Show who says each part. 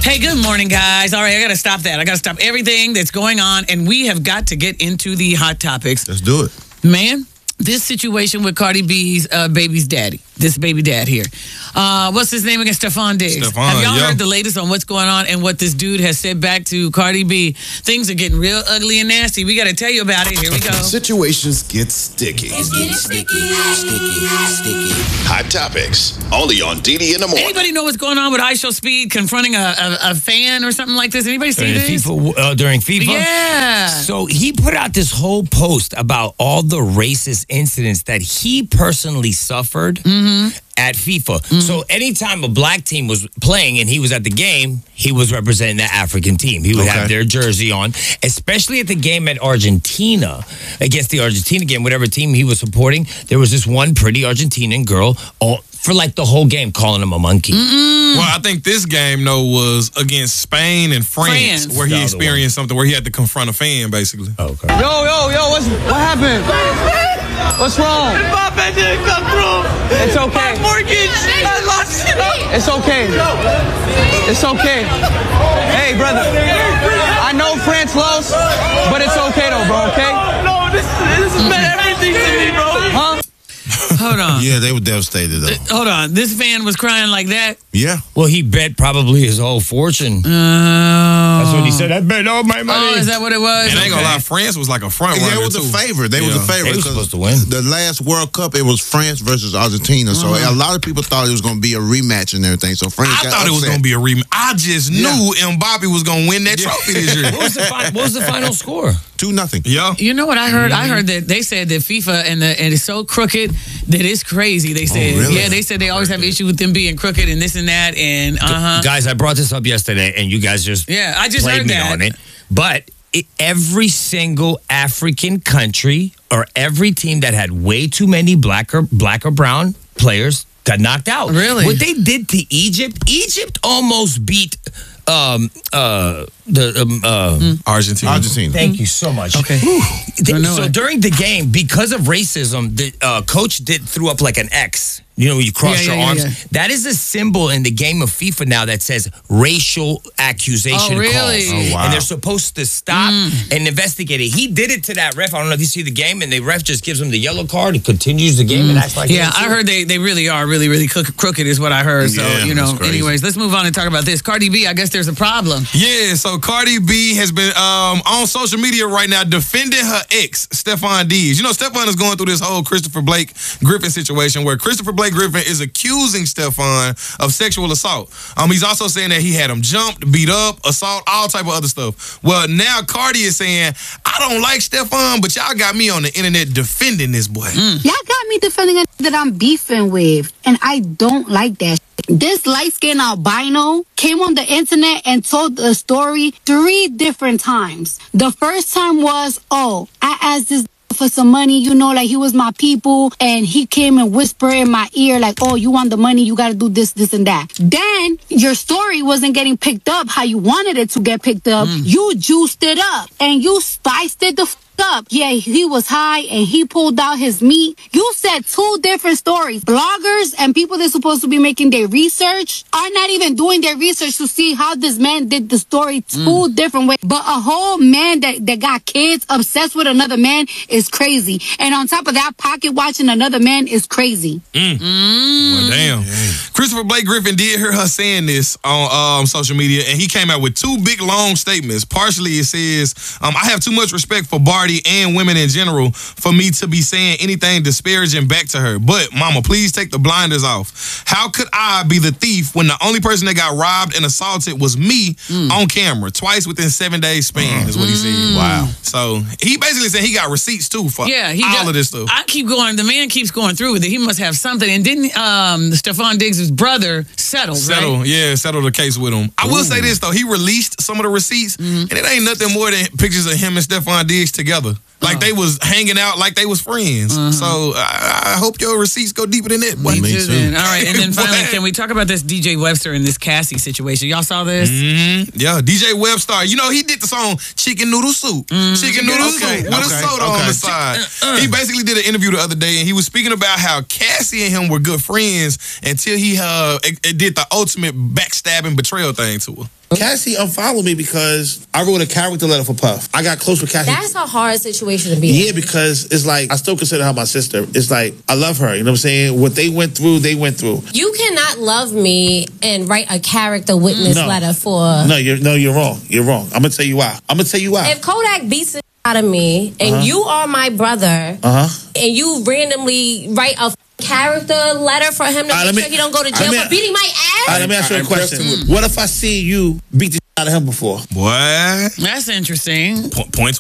Speaker 1: Hey, good morning, guys. All right, I got to stop that. I got to stop everything that's going on, and we have got to get into the hot topics.
Speaker 2: Let's do it.
Speaker 1: Man, this situation with Cardi B's baby's daddy, this baby dad here. What's his name again? Stefan Diggs. Have y'all heard the latest on what's going on and what this dude has said back to Cardi B? Things are getting real ugly and nasty. We got to tell you about it. Here we go.
Speaker 3: Situations get sticky.
Speaker 4: It's getting sticky.
Speaker 3: Hot topics, only on DD in the morning.
Speaker 1: Anybody know what's going on with IShowSpeed confronting a fan or something like this? Anybody see this?
Speaker 5: During FIFA?
Speaker 1: Yeah.
Speaker 5: So he put out this whole post about all the racist incidents that he personally suffered at FIFA. So anytime a black team was playing and he was at the game, he was representing the African team. He would have their jersey on, especially at the game at Argentina, against the Argentina game, whatever team he was supporting. There was this one pretty Argentinian girl for like the whole game calling him a monkey.
Speaker 6: Well, I think this game, though, was against Spain and France. Where he experienced something where he had to confront a fan, basically.
Speaker 5: Okay.
Speaker 7: Yo, what happened? What's wrong?
Speaker 8: Mbappe didn't come through.
Speaker 7: It's okay.
Speaker 8: My mortgage, I lost it.
Speaker 7: It's okay. It's okay. Hey, brother. I know France lost, but it's okay though, bro, okay?
Speaker 8: No, this meant everything to me, bro.
Speaker 7: Huh?
Speaker 1: Hold on.
Speaker 2: Yeah, they were devastated, though.
Speaker 1: Hold on. This fan was crying like that?
Speaker 2: Yeah.
Speaker 5: Well, he bet probably his whole fortune. That's what he said. I bet all my money.
Speaker 1: Oh, is that what it was?
Speaker 6: And I ain't gonna lie, France was like a front runner.
Speaker 2: They was the favorite. They was the favorite.
Speaker 5: They were supposed to win.
Speaker 2: The last World Cup, it was France versus Argentina. So a lot of people thought it was going to be a rematch and everything. So France
Speaker 6: I thought it was going to be a rematch. I just knew Mbappe was going to win that trophy this year.
Speaker 5: What was the final score?
Speaker 2: 2-0.
Speaker 6: Yeah.
Speaker 1: You know what I heard? I heard that they said that FIFA and it's so crooked that it's crazy. They said,
Speaker 2: really?
Speaker 1: Yeah, they said they always have issue with them being crooked and this and that and
Speaker 5: Guys, I brought this up yesterday, and you guys just
Speaker 1: I just
Speaker 5: played
Speaker 1: heard
Speaker 5: me
Speaker 1: that.
Speaker 5: on it. But every single African country or every team that had way too many black or brown players got knocked out.
Speaker 1: Really?
Speaker 5: What they did to Egypt almost beat
Speaker 6: Argentina.
Speaker 5: Thank you so much.
Speaker 1: Okay.
Speaker 5: So during the game, because of racism, the coach threw up like an X. You know, when you cross your arms.
Speaker 1: Yeah.
Speaker 5: That is a symbol in the game of FIFA now that says racial accusation
Speaker 1: really?
Speaker 5: calls.
Speaker 1: Oh,
Speaker 2: wow.
Speaker 5: And they're supposed to stop and investigate it. He did it to that ref. I don't know if you see the game, and the ref just gives him the yellow card and continues the game and acts like
Speaker 1: I heard they really are really crooked is what I heard. So,
Speaker 2: that's crazy.
Speaker 1: anyways, let's move on and talk about this. Cardi B, I guess there's a problem.
Speaker 6: Yeah, so Cardi B has been on social media right now defending her ex, Stefan Diggs. You know, Stefan is going through this whole Christopher Blake Griffin situation where Christopher Blake Griffin is accusing Stefan of sexual assault. He's also saying that he had him jumped, beat up, assault, all type of other stuff. Well, now Cardi is saying, I don't like Stefan, but y'all got me on the internet defending this boy.
Speaker 9: Y'all got me defending a that I'm beefing with, and I don't like that. This light-skinned albino came on the internet and told the story 3 different times. The first time was, I asked this for some money, you know, like he was my people, and he came and whispered in my ear like, you want the money, you gotta do this, this, and that. Then your story wasn't getting picked up how you wanted it to get picked up. You juiced it up and you spiced it the up. Yeah, he was high and he pulled out his meat. You said 2 different stories. Bloggers and people that's supposed to be making their research are not even doing their research to see how this man did the story 2 different ways. But a whole man that got kids obsessed with another man is crazy. And on top of that, pocket watching another man is crazy.
Speaker 6: Well, damn. Christopher Blake Griffin did hear her saying this on social media, and he came out with 2 big, long statements. Partially, it says, I have too much respect for Barty and women in general for me to be saying anything disparaging back to her. But, mama, please take the blinders off. How could I be the thief when the only person that got robbed and assaulted was me on camera, twice within 7 days span, is what he said.
Speaker 2: Wow.
Speaker 6: So, he basically said he got receipts, too, for all of this stuff.
Speaker 1: I keep going. The man keeps going through with it. He must have something. And didn't Stefan Diggs' brother settle, right?
Speaker 6: Yeah, settle the case with him. I will say this, though. He released some of the receipts, and it ain't nothing more than pictures of him and Stefan Diggs together. Like they was hanging out like they was friends. So I hope your receipts go deeper than that.
Speaker 1: Me too. All right, and then finally, can we talk about this DJ Webster and this Cassie situation? Y'all saw this?
Speaker 6: Yeah, DJ Webster. You know, he did the song Chicken Noodle Soup. Chicken Noodle Soup with a soda on the side. He basically did an interview the other day, and he was speaking about how Cassie and him were good friends until he did the ultimate backstabbing betrayal thing to her.
Speaker 10: Cassie unfollowed me because I wrote a character letter for Puff. I got close with Cassie.
Speaker 11: That's a hard situation to be
Speaker 10: in.
Speaker 11: in.
Speaker 10: Because it's like, I still consider her my sister. It's like, I love her. You know what I'm saying? What they went through, they went through.
Speaker 11: You cannot love me and write a character witness letter for...
Speaker 10: No, you're wrong. You're wrong. I'm going to tell you why.
Speaker 11: If Kodak beats the out of me and you are my brother and you randomly write a character letter for him to make sure he don't go to jail for beating my ass?
Speaker 10: Let me ask you a question. What if I see you beat the out of him before?
Speaker 6: What?
Speaker 1: That's interesting.
Speaker 6: Points